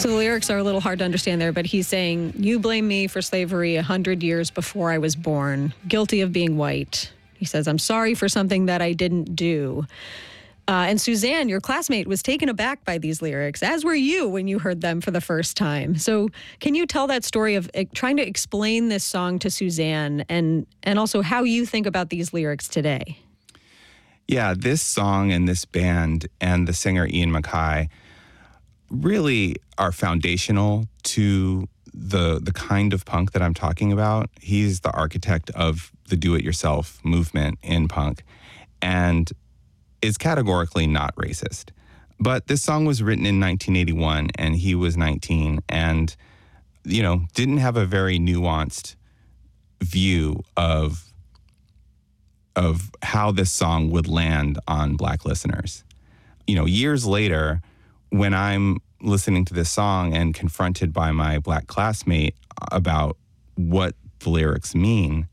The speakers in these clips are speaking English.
So the lyrics are a little hard to understand there, but he's saying, you blame me for slavery 100 years before I was born, guilty of being white. He says, I'm sorry for something that I didn't do. And Suzanne, your classmate, was taken aback by these lyrics, as were you when you heard them for the first time. So can you tell that story of trying to explain this song to Suzanne and also how you think about these lyrics today? Yeah, this song and this band and the singer Ian MacKaye really are foundational to the kind of punk that I'm talking about. He's the architect of the do-it-yourself movement in punk and is categorically not racist. But this song was written in 1981 and he was 19 and, didn't have a very nuanced view of how this song would land on Black listeners. Years later, when I'm listening to this song and confronted by my Black classmate about what the lyrics mean,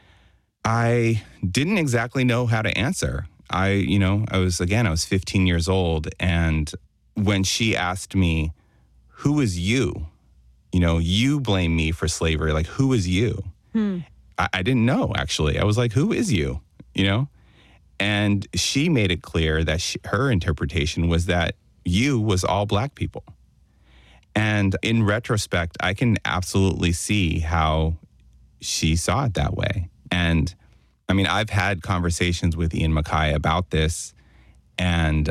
I didn't exactly know how to answer. I was 15 years old, and when she asked me, who is you? You blame me for slavery, like, who is you? I didn't know, actually. I was like, who is you? And she made it clear that her interpretation was that you was all Black people. And in retrospect, I can absolutely see how she saw it that way. And I've had conversations with Ian MacKaye about this, and,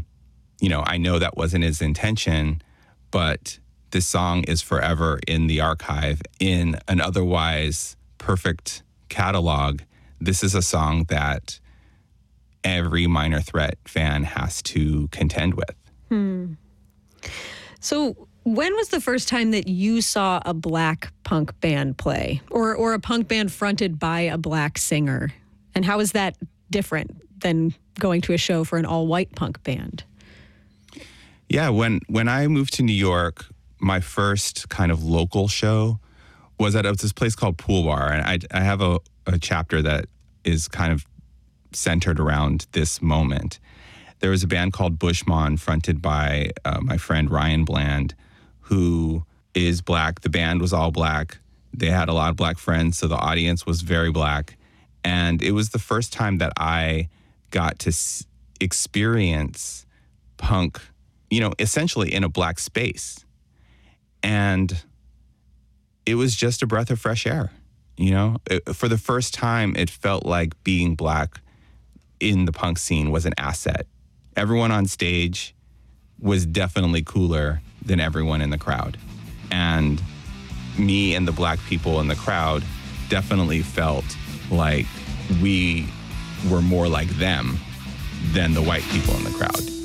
I know that wasn't his intention, but this song is forever in the archive in an otherwise perfect catalog. This is a song that every Minor Threat fan has to contend with. So when was the first time that you saw a Black punk band play or a punk band fronted by a Black singer? And how is that different than going to a show for an all-white punk band? Yeah, when I moved to New York, my first kind of local show was at this place called Pool Bar. And I have a chapter that is kind of centered around this moment. There was a band called Bushmon fronted by my friend Ryan Bland, who is Black. The band was all Black. They had a lot of Black friends, so the audience was very Black. And it was the first time that I got to experience punk, essentially in a Black space. And it was just a breath of fresh air. For the first time, it felt like being Black in the punk scene was an asset. Everyone on stage was definitely cooler than everyone in the crowd. And me and the Black people in the crowd definitely felt like we were more like them than the white people in the crowd.